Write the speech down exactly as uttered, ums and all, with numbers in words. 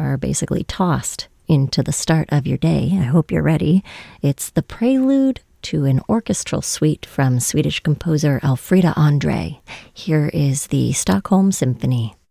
are basically tossed into the start of your day. I hope you're ready. It's the prelude to an orchestral suite from Swedish composer Elfrida Andre. Here is the Stockholm Symphony.